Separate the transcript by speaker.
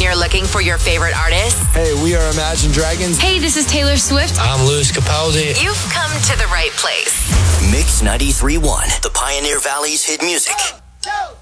Speaker 1: you're looking for your favorite artists.
Speaker 2: Hey, we are Imagine Dragons.
Speaker 3: Hey, this is Taylor Swift.
Speaker 4: I'm Louis Capaldi.
Speaker 1: You've come to the right place.
Speaker 5: Mix 93.1, the Pioneer Valley's hit music.
Speaker 6: 1, 2,